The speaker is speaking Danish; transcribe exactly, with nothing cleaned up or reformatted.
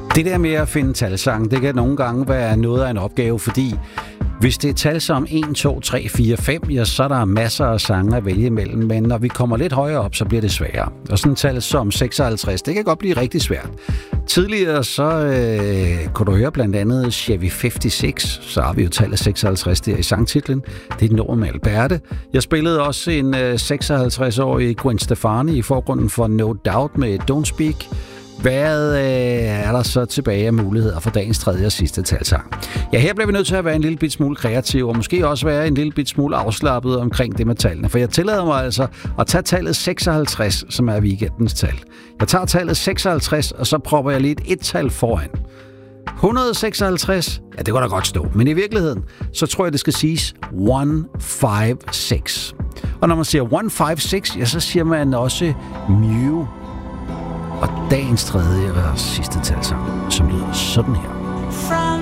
Det der med at finde talsang, det kan nogle gange være noget af en opgave, fordi hvis det er tal som et, to, tre, fire, fem, ja, så er der masser af sange at vælge imellem, men når vi kommer lidt højere op, så bliver det sværere. Og sådan et tal som seksoghalvtreds, det kan godt blive rigtig svært. Tidligere så øh, kunne du høre blandt andet Chevy femoghalvtreds, så har vi jo tallet seksoghalvtreds der i sangtitlen. Det er et nummer med Alberte. Jeg spillede også en øh, seksoghalvtreds-årig Gwen Stefani i forgrunden for No Doubt med Don't Speak. Hvad øh, er der så tilbage af muligheder for dagens tredje og sidste talsang? Ja, her bliver vi nødt til at være en lille bit smule kreativ, og måske også være en lille bit smule afslappet omkring det med tallene. For jeg tillader mig altså at tage tallet seksoghalvtreds, som er weekendens tal. Jeg tager tallet seksoghalvtreds, og så propper jeg lige et et-tal foran. et hundrede og seksoghalvtreds, ja, det kan da godt stå. Men i virkeligheden, så tror jeg, det skal siges et fem seks. Og når man siger et fem seks, ja, så siger man også Mew. Og dagens tredje og sidste talsang, som lyder sådan her.